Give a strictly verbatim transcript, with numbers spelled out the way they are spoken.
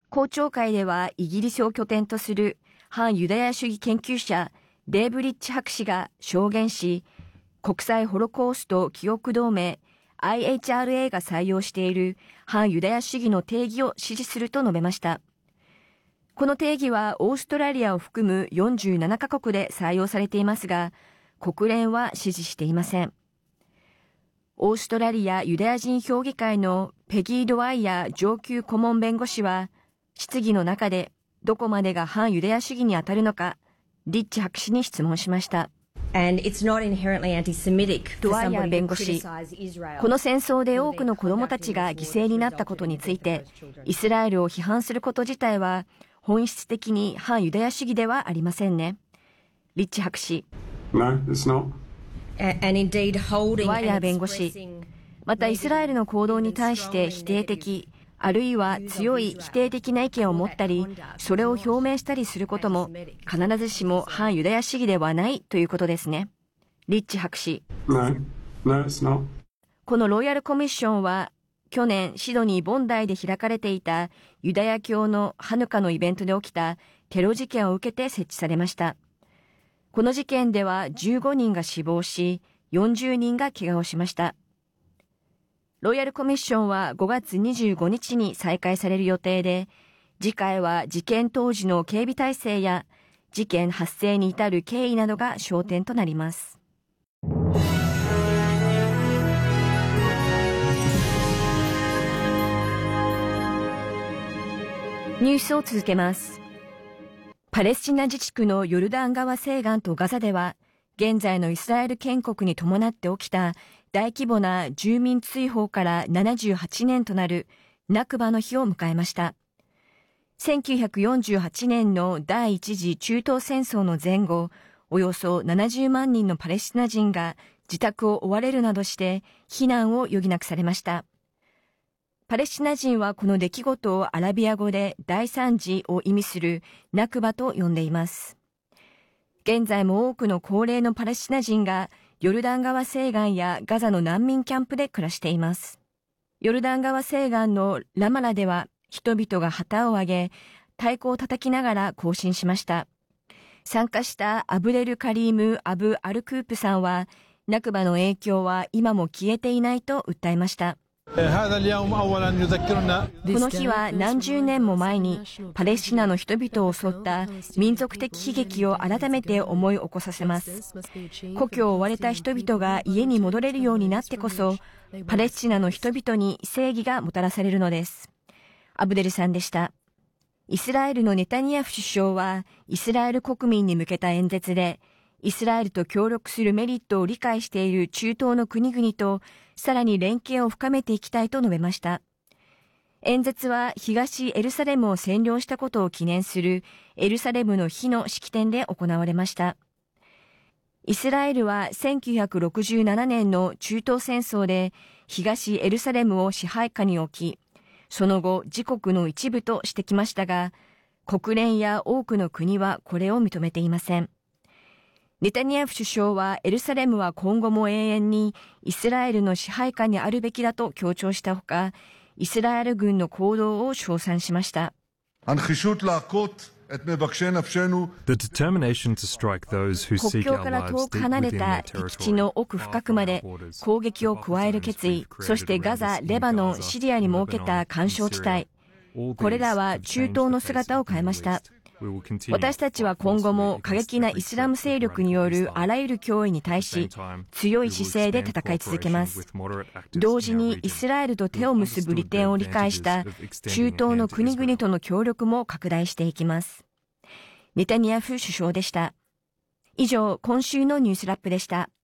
公聴会ではイギリスを拠点とする反ユダヤ主義研究者デーブ・リッチ博士が証言し、国際ホロコースト記憶同盟 アイエイチアールエー が採用している反ユダヤ主義の定義を支持すると述べました。この定義はオーストラリアを含むよんじゅうななカ国で採用されていますが、国連は支持していません。オーストラリアユダヤ人評議会のペギー・ドワイヤー上級顧問弁護士は、質疑の中でどこまでが反ユダヤ主義に当たるのか、リッチ博士に質問しました。ドワイヤー弁護士、この戦争で多くの子供たちが犠牲になったことについて、イスラエルを批判すること自体は本質的に反ユダヤ主義ではありませんね。リッチ博士。 No, it's not. ドワイヤー弁護士、またイスラエルの行動に対して否定的、あるいは強い否定的な意見を持ったり、それを表明したりすることも必ずしも反ユダヤ主義ではないということですね。リッチ博士。 No, no, it's not. このロイヤルコミッションは去年シドニー・ボンダイで開かれていたユダヤ教のハヌカのイベントで起きたテロ事件を受けて設置されました。この事件ではじゅうごにんが死亡し、よんじゅうにんが怪我をしました。ロイヤルコミッションはごがつにじゅうごにちに再開される予定で、次回は事件当時の警備体制や事件発生に至る経緯などが焦点となります。ニュースを続けます。パレスチナ自治区のヨルダン川西岸とガザでは、現在のイスラエル建国に伴って起きた大規模な住民追放からななじゅうはちねんとなるナクバの日を迎えました。せんきゅうひゃくよんじゅうはちねんの第一次中東戦争の前後、およそななじゅうまんにんのパレスチナ人が自宅を追われるなどして避難を余儀なくされました。パレスチナ人はこの出来事をアラビア語で大惨事を意味するナクバと呼んでいます。現在も多くの高齢のパレスチナ人がヨルダン川西岸やガザの難民キャンプで暮らしています。ヨルダン川西岸のラマラでは人々が旗を上げ、太鼓を叩きながら行進しました。参加したアブデル・カリーム・アブ・アルクープさんは、ナクバの影響は今も消えていないと訴えました。この日は何十年も前にパレスチナの人々を襲った民族的悲劇を改めて思い起こさせます。故郷を追われた人々が家に戻れるようになってこそ、パレスチナの人々に正義がもたらされるのです。アブデルさんでした。イスラエルのネタニヤフ首相はイスラエル国民に向けた演説で、イスラエルと協力するメリットを理解している中東の国々とさらに連携を深めていきたいと述べました。演説は東エルサレムを占領したことを記念するエルサレムの日の式典で行われました。イスラエルはせんきゅうひゃくろくじゅうななねんの中東戦争で東エルサレムを支配下に置き、その後自国の一部としてきましたが、国連や多くの国はこれを認めていません。ネタニヤフ首相はエルサレムは今後も永遠にイスラエルの支配下にあるべきだと強調したほか、イスラエル軍の行動を称賛しました。 国境から遠く離れた敵地の奥深くまで攻撃を加える決意、そしてガザ、レバノン、シリアに設けた緩衝地帯、これらは中東の姿を変えました。私たちは今後も過激なイスラム勢力によるあらゆる脅威に対し強い姿勢で戦い続けます。同時にイスラエルと手を結ぶ利点を理解した中東の国々との協力も拡大していきます。ネタニヤフ首相でした。以上、今週のニュースラップでした。